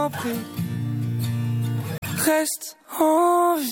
t'en prie, reste en vie.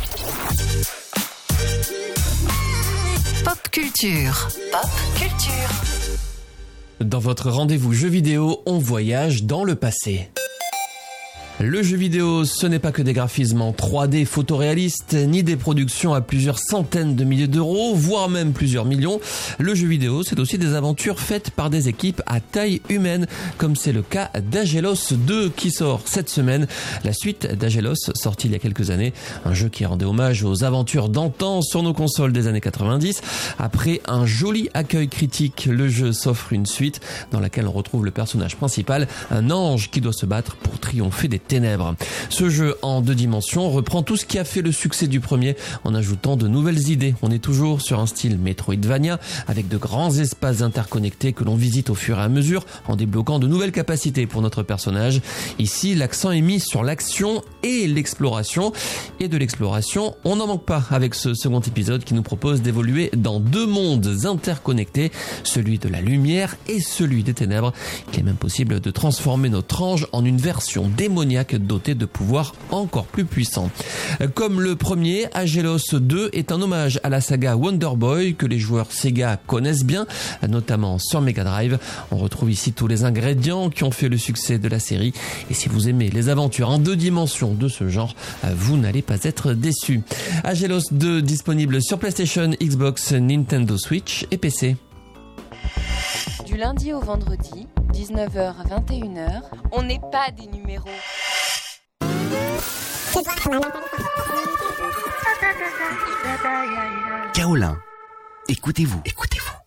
Pop culture. Pop culture. Dans votre rendez-vous jeux vidéo, on voyage dans le passé. Le jeu vidéo, ce n'est pas que des graphismes en 3D photoréalistes, ni des productions à plusieurs centaines de milliers d'euros, voire même plusieurs millions. Le jeu vidéo, c'est aussi des aventures faites par des équipes à taille humaine, comme c'est le cas d'Agelos 2 qui sort cette semaine. La suite d'Agelos, sortie il y a quelques années, un jeu qui rendait hommage aux aventures d'antan sur nos consoles des années 90. Après un joli accueil critique, le jeu s'offre une suite dans laquelle on retrouve le personnage principal, un ange qui doit se battre pour triompher des ténèbres. Ce jeu en 2 dimensions reprend tout ce qui a fait le succès du premier en ajoutant de nouvelles idées. On est toujours sur un style Metroidvania avec de grands espaces interconnectés que l'on visite au fur et à mesure en débloquant de nouvelles capacités pour notre personnage. Ici, l'accent est mis sur l'action et l'exploration. Et de l'exploration, on n'en manque pas avec ce second épisode qui nous propose d'évoluer dans 2 mondes interconnectés, celui de la lumière et celui des ténèbres. Il est même possible de transformer notre ange en une version démoniaque doté de pouvoirs encore plus puissants. Comme le premier, Agelos 2 est un hommage à la saga Wonder Boy que les joueurs Sega connaissent bien, notamment sur Mega Drive. On retrouve ici tous les ingrédients qui ont fait le succès de la série et si vous aimez les aventures en 2 dimensions de ce genre, vous n'allez pas être déçus. Agelos 2 disponible sur PlayStation, Xbox, Nintendo Switch et PC. Du lundi au vendredi, 19h à 21h, on n'est pas des numéros. Kaolin, écoutez-vous.